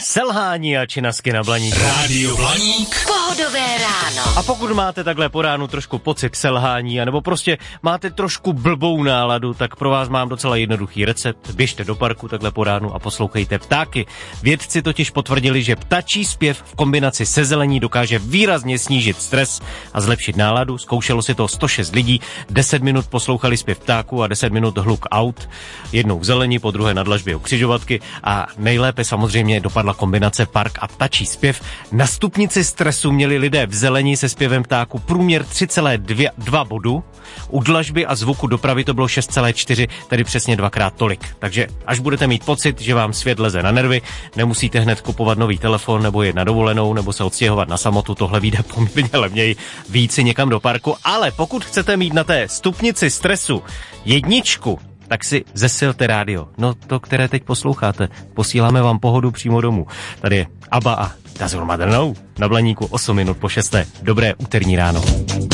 Selhání a činasky na Blaníku. Rádio Blaník. Pohodové ráno. A pokud máte takhle po ránu trošku pocit selhání, anebo prostě máte trošku blbou náladu, tak pro vás mám docela jednoduchý recept. Běžte do parku takhle po ránu a poslouchejte ptáky. Vědci totiž potvrdili, že ptačí zpěv v kombinaci se zelení dokáže výrazně snížit stres a zlepšit náladu. Zkoušelo si to 106 lidí, 10 minut poslouchali zpěv ptáků a 10 minut hluk aut. Jednou v zelení, po druhé na dlažbě u křižovatky a nejlépe samozřejmě dopadla kombinace park a ptačí zpěv. Na stupnici stresu měli lidé v zelení se zpěvem ptáků průměr 3,2 bodu. U dlažby a zvuku dopravy to bylo 6,4, tedy přesně dvakrát tolik. Takže až budete mít pocit, že vám svět leze na nervy, nemusíte hned kupovat nový telefon nebo jet na dovolenou nebo se odstěhovat na samotu, tohle vyjde poměrně levněji, víc si někam do parku, ale pokud chcete mít na té stupnici stresu 1, tak si zesilte rádio. No to, které teď posloucháte. Posíláme vám pohodu přímo domů. Tady je ABBA a Das Urmadernou na Blaníku 8 minut po 6. Dobré úterní ráno.